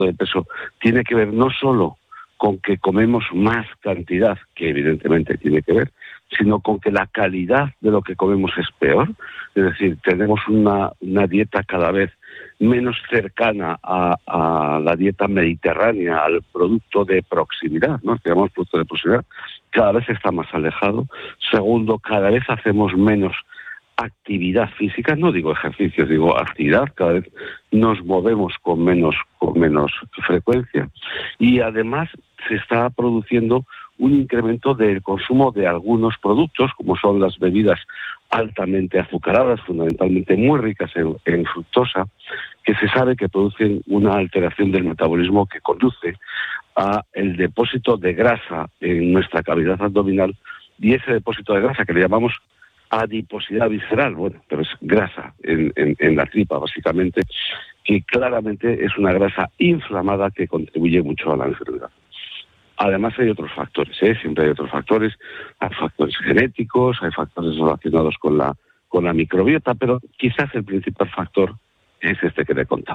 de peso tiene que ver no solo con que comemos más cantidad, que evidentemente tiene que ver, sino con que la calidad de lo que comemos es peor. Es decir, tenemos una dieta cada vez menos cercana a la dieta mediterránea, al producto de proximidad, ¿no? Digamos, producto de proximidad, cada vez está más alejado. Segundo, cada vez hacemos menos actividad física, no digo ejercicios, digo actividad, cada vez nos movemos con menos frecuencia, y además se está produciendo un incremento del consumo de algunos productos, como son las bebidas altamente azucaradas, fundamentalmente muy ricas en fructosa, que se sabe que producen una alteración del metabolismo que conduce a el depósito de grasa en nuestra cavidad abdominal, y ese depósito de grasa que le llamamos adiposidad visceral, bueno, pero es grasa en la tripa, básicamente, que claramente es una grasa inflamada que contribuye mucho a la enfermedad. Además hay otros factores, siempre hay otros factores, hay factores genéticos, hay factores relacionados con la microbiota, pero quizás el principal factor es este que le he contado.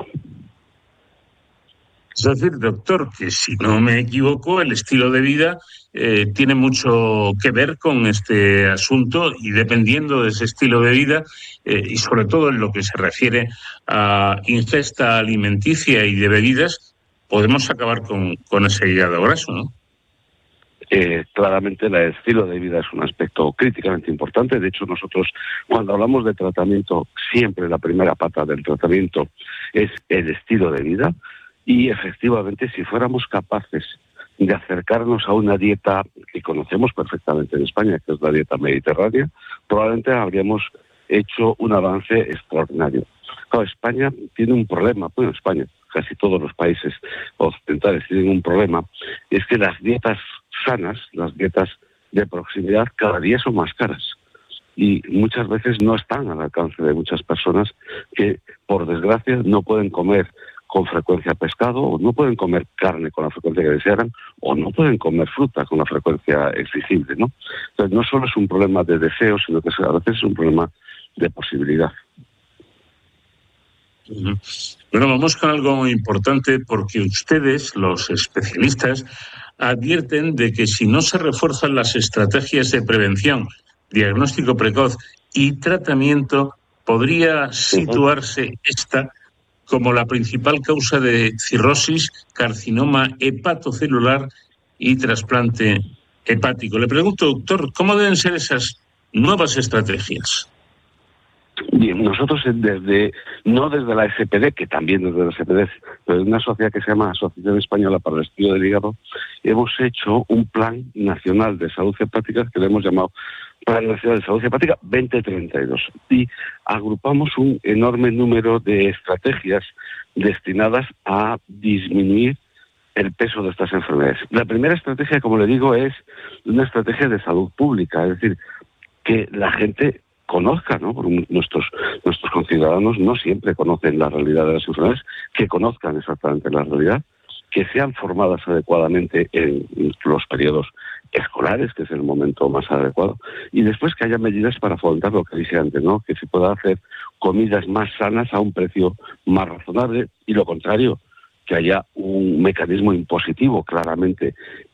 Es decir, doctor, que si no me equivoco, el estilo de vida tiene mucho que ver con este asunto, y dependiendo de ese estilo de vida, y sobre todo en lo que se refiere a ingesta alimenticia y de bebidas, podemos acabar con ese hígado graso, ¿no? Claramente el estilo de vida es un aspecto críticamente importante. De hecho, nosotros cuando hablamos de tratamiento, siempre la primera pata del tratamiento es el estilo de vida. Y efectivamente, si fuéramos capaces de acercarnos a una dieta que conocemos perfectamente en España, que es la dieta mediterránea, probablemente habríamos hecho un avance extraordinario. Claro, España tiene un problema, bueno, España, casi todos los países occidentales tienen un problema, es que las dietas sanas, las dietas de proximidad, cada día son más caras. Y muchas veces no están al alcance de muchas personas que, por desgracia, no pueden comer con frecuencia pescado, o no pueden comer carne con la frecuencia que desearan, o no pueden comer fruta con la frecuencia exigible, ¿no? Entonces, no solo es un problema de deseo, sino que a veces es un problema de posibilidad. Bueno, vamos con algo muy importante, porque ustedes, los especialistas, advierten de que si no se refuerzan las estrategias de prevención, diagnóstico precoz y tratamiento, podría situarse esta como la principal causa de cirrosis, carcinoma hepatocelular y trasplante hepático. Le pregunto, doctor, ¿cómo deben ser esas nuevas estrategias? Bien, nosotros no desde la SPD, que también desde la SPD, pero de una sociedad que se llama Asociación Española para el Estudio del Hígado, hemos hecho un plan nacional de salud hepática que le hemos llamado Plan Nacional de Salud Hepática 2032. Y agrupamos un enorme número de estrategias destinadas a disminuir el peso de estas enfermedades. La primera estrategia, como le digo, es una estrategia de salud pública, es decir, que la gente conozca, ¿no? Porque nuestros conciudadanos no siempre conocen la realidad de las enfermedades, que conozcan exactamente la realidad, que sean formadas adecuadamente en los periodos escolares, que es el momento más adecuado, y después que haya medidas para afrontar lo que dije antes, ¿no? Que se pueda hacer comidas más sanas a un precio más razonable, y lo contrario, que haya un mecanismo impositivo claramente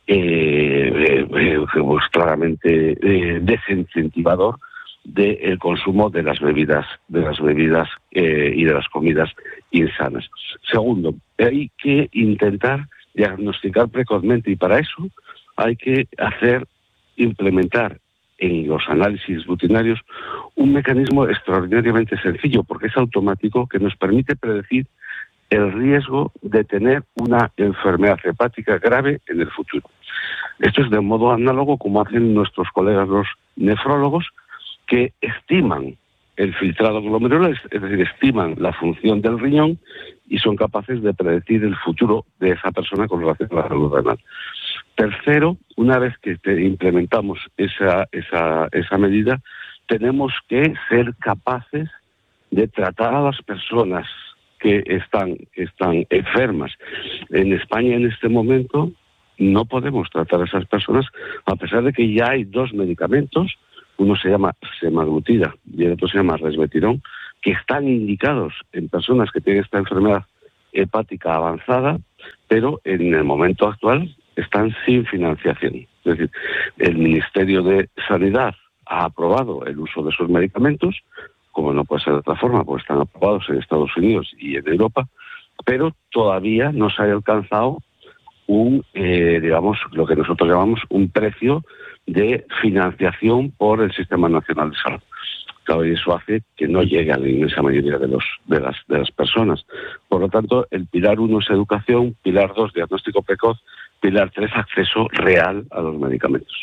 desincentivador del consumo de las bebidas y de las comidas insanas. Segundo, hay que intentar diagnosticar precozmente, y para eso hay que implementar en los análisis rutinarios un mecanismo extraordinariamente sencillo, porque es automático, que nos permite predecir el riesgo de tener una enfermedad hepática grave en el futuro. Esto es de modo análogo como hacen nuestros colegas los nefrólogos, que estiman el filtrado glomerular, es decir, estiman la función del riñón y son capaces de predecir el futuro de esa persona con relación a la salud renal. Tercero, una vez que implementamos esa medida, tenemos que ser capaces de tratar a las personas que están enfermas. En España en este momento no podemos tratar a esas personas, a pesar de que ya hay 2 medicamentos. Uno se llama semaglutida y el otro se llama resmetirón, que están indicados en personas que tienen esta enfermedad hepática avanzada, pero en el momento actual están sin financiación. Es decir, el Ministerio de Sanidad ha aprobado el uso de esos medicamentos, como no puede ser de otra forma, porque están aprobados en Estados Unidos y en Europa, pero todavía no se ha alcanzado digamos, lo que nosotros llamamos un precio de financiación por el Sistema Nacional de Salud. Claro, y eso hace que no llegue a la inmensa mayoría de las personas. Por lo tanto, el pilar 1 es educación, pilar 2 diagnóstico precoz, pilar 3 acceso real a los medicamentos.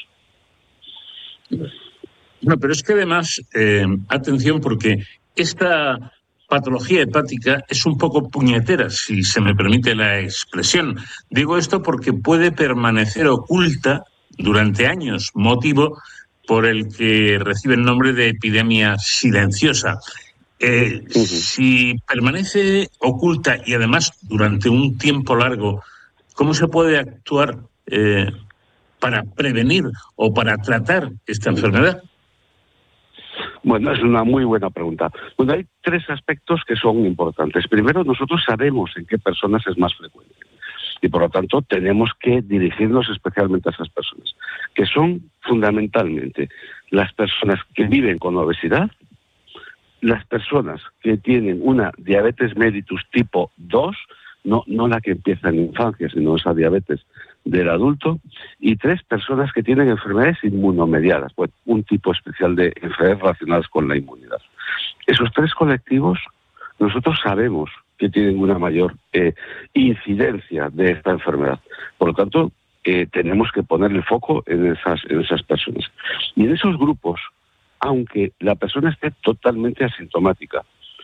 No, pero es que además, atención, porque esta patología hepática es un poco puñetera, si se me permite la expresión. Digo esto porque puede permanecer oculta durante años, motivo por el que recibe el nombre de epidemia silenciosa. Si permanece oculta y además durante un tiempo largo, ¿cómo se puede actuar para prevenir o para tratar esta enfermedad? Bueno, es una muy buena pregunta. Bueno, hay 3 aspectos que son importantes. Primero, nosotros sabemos en qué personas es más frecuente y, por lo tanto, tenemos que dirigirnos especialmente a esas personas, que son fundamentalmente las personas que viven con obesidad, las personas que tienen una diabetes mellitus tipo 2, no la que empieza en infancia, sino esa diabetes del adulto, y 3 personas que tienen enfermedades inmunomediadas, pues un tipo especial de enfermedades relacionadas con la inmunidad. Esos 3 colectivos nosotros sabemos que tienen una mayor incidencia de esta enfermedad. Por lo tanto, tenemos que poner el foco en esas personas. Y en esos grupos, aunque la persona esté totalmente asintomática,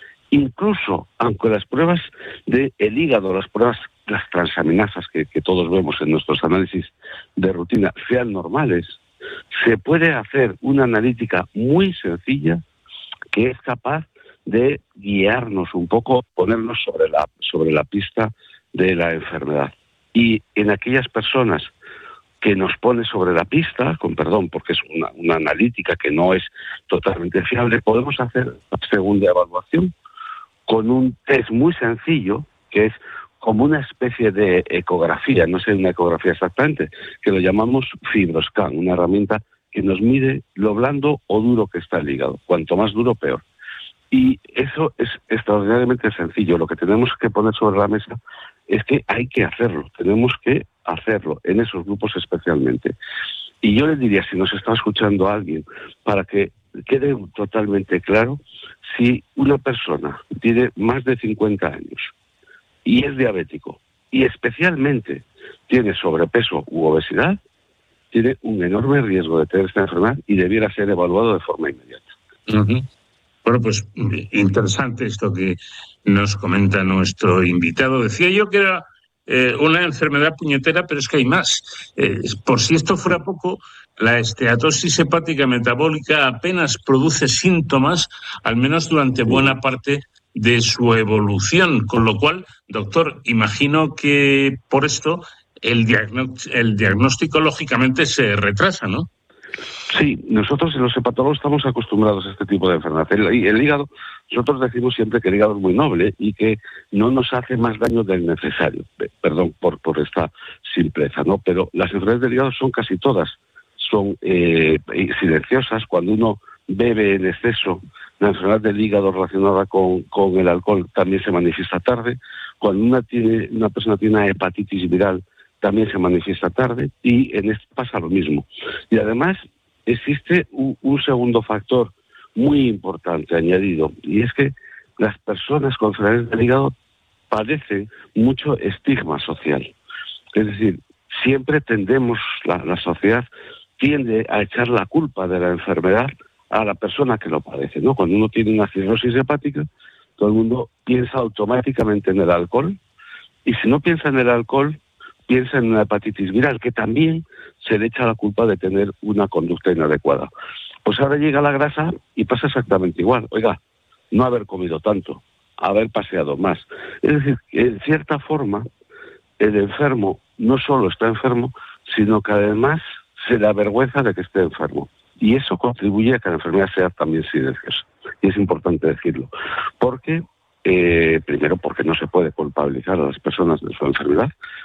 incluso aunque las pruebas del hígado, las transaminasas que todos vemos en nuestros análisis de rutina sean normales, se puede hacer una analítica muy sencilla que es capaz de guiarnos un poco, ponernos sobre la pista de la enfermedad. Y en aquellas personas que nos pone sobre la pista, con perdón, porque es una analítica que no es totalmente fiable, podemos hacer la segunda evaluación con un test muy sencillo, que es como una especie de ecografía, no sé una ecografía exactamente, que lo llamamos FibroScan, una herramienta que nos mide lo blando o duro que está el hígado. Cuanto más duro, peor. Y eso es extraordinariamente sencillo. Lo que tenemos que poner sobre la mesa es que hay que hacerlo. Tenemos que hacerlo en esos grupos especialmente. Y yo le diría, si nos está escuchando alguien, para que quede totalmente claro, si una persona tiene más de 50 años y es diabético y especialmente tiene sobrepeso u obesidad, tiene un enorme riesgo de tener esta enfermedad y debiera ser evaluado de forma inmediata. Uh-huh. Bueno, pues interesante esto que nos comenta nuestro invitado. Decía yo que era una enfermedad puñetera, pero es que hay más. Por si esto fuera poco, la esteatosis hepática metabólica apenas produce síntomas, al menos durante buena parte de su evolución. Con lo cual, doctor, imagino que por esto el diagnóstico lógicamente se retrasa, ¿no? Sí, nosotros los hepatólogos estamos acostumbrados a este tipo de enfermedad. El hígado, nosotros decimos siempre que el hígado es muy noble y que no nos hace más daño del necesario. Perdón por esta simpleza, ¿no? Pero las enfermedades del hígado son casi todas, son silenciosas. Cuando uno bebe en exceso, la enfermedad del hígado relacionada con el alcohol también se manifiesta tarde. Cuando una persona tiene una hepatitis viral, también se manifiesta tarde, y en esto pasa lo mismo. Y además existe un segundo factor muy importante añadido, y es que las personas con enfermedades del hígado padecen mucho estigma social. Es decir, siempre la sociedad tiende a echar la culpa de la enfermedad a la persona que lo padece, ¿no? Cuando uno tiene una cirrosis hepática, todo el mundo piensa automáticamente en el alcohol, y si no piensa en el alcohol, piensa en una hepatitis viral, que también se le echa la culpa de tener una conducta inadecuada. Pues ahora llega la grasa y pasa exactamente igual. Oiga, no haber comido tanto, haber paseado más. Es decir, en cierta forma, el enfermo no solo está enfermo, sino que además se le avergüenza de que esté enfermo. Y eso contribuye a que la enfermedad sea también silenciosa. Y es importante decirlo. Porque, primero, porque no se puede culpabilizar a las personas de su enfermedad,